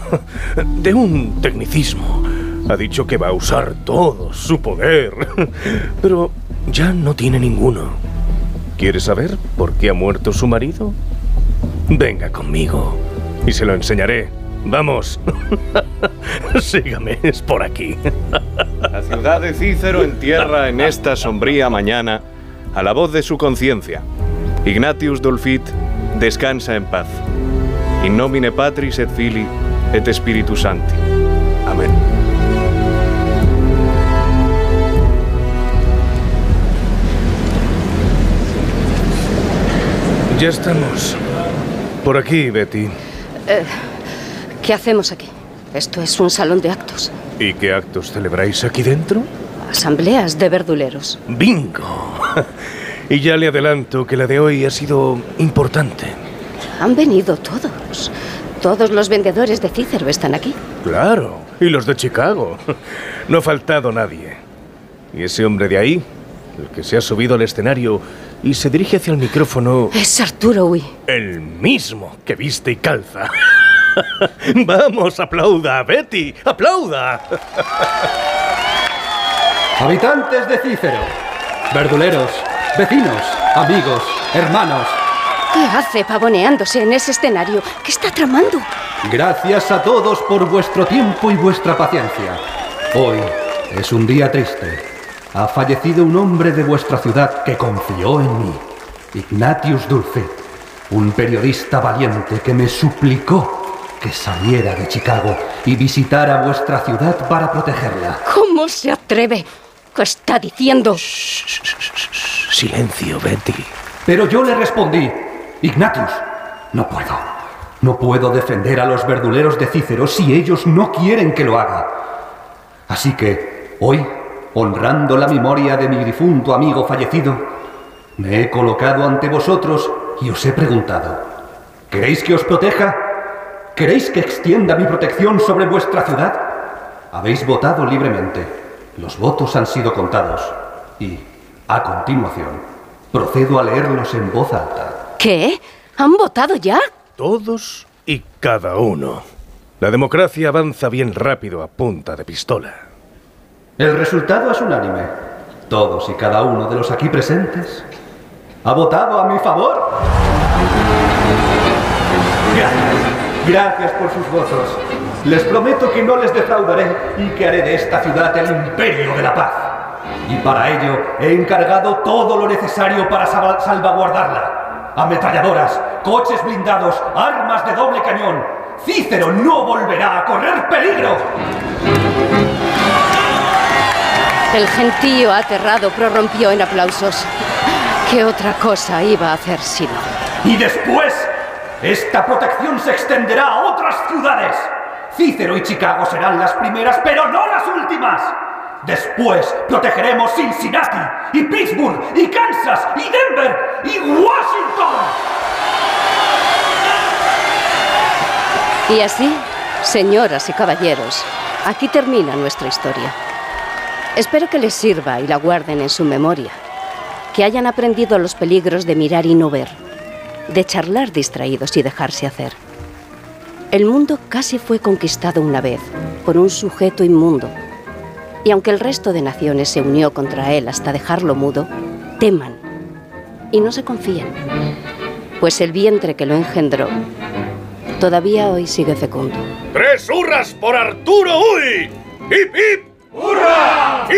de un tecnicismo. Ha dicho que va a usar todo su poder, pero ya no tiene ninguno. ¿Quieres saber por qué ha muerto su marido? Venga conmigo y se lo enseñaré. ¡Vamos! Sígame, es por aquí. La ciudad de Cícero entierra en esta sombría mañana a la voz de su conciencia. Ignatius Dulfit descansa en paz. In nomine Patris et Filii et Spiritus Sancti. Amén. Ya estamos. Por aquí, Betty. ¿Qué hacemos aquí? Esto es un salón de actos. ¿Y qué actos celebráis aquí dentro? Asambleas de verduleros. ¡Bingo! Y ya le adelanto que la de hoy ha sido importante. Han venido todos. Todos los vendedores de Cícero están aquí. Claro, y los de Chicago. No ha faltado nadie. Y ese hombre de ahí, el que se ha subido al escenario y se dirige hacia el micrófono... Es Arturo Ui. El mismo que viste y calza. ¡Vamos, aplauda, Betty! ¡Aplauda! Habitantes de Cícero, verduleros, vecinos, amigos, hermanos. ¿Qué hace pavoneándose en ese escenario? ¿Qué está tramando? Gracias a todos por vuestro tiempo y vuestra paciencia. Hoy es un día triste. Ha fallecido un hombre de vuestra ciudad que confió en mí, Ignatius Dulfit, un periodista valiente que me suplicó que saliera de Chicago y visitara vuestra ciudad para protegerla. ¿Cómo se atreve? ¿Qué está diciendo? Silencio, Betty. Pero yo le respondí, Ignatius, no puedo. No puedo defender a los verduleros de Cícero si ellos no quieren que lo haga. Así que, hoy, honrando la memoria de mi difunto amigo fallecido, me he colocado ante vosotros y os he preguntado, ¿queréis que os proteja? ¿Queréis que extienda mi protección sobre vuestra ciudad? Habéis votado libremente. Los votos han sido contados. Y, a continuación, procedo a leerlos en voz alta. ¿Qué? ¿Han votado ya? Todos y cada uno. La democracia avanza bien rápido a punta de pistola. El resultado es unánime. Todos y cada uno de los aquí presentes ha votado a mi favor. Gracias por sus votos. Les prometo que no les defraudaré y que haré de esta ciudad el imperio de la paz. Y para ello he encargado todo lo necesario para salvaguardarla. Ametralladoras, coches blindados, armas de doble cañón. Cícero no volverá a correr peligro. El gentío aterrado prorrumpió en aplausos. ¿Qué otra cosa iba a hacer si no? Y después, esta protección se extenderá a otras ciudades. Cícero y Chicago serán las primeras, pero no las últimas. Después protegeremos Cincinnati, y Pittsburgh, y Kansas, y Denver, y Washington. Y así, señoras y caballeros, aquí termina nuestra historia. Espero que les sirva y la guarden en su memoria. Que hayan aprendido los peligros de mirar y no ver, de charlar distraídos y dejarse hacer. El mundo casi fue conquistado una vez por un sujeto inmundo. Y aunque el resto de naciones se unió contra él hasta dejarlo mudo, teman y no se confíen, pues el vientre que lo engendró todavía hoy sigue fecundo. ¡3 hurras por Arturo Ui! ¡Hip, hip! ¡Hurra!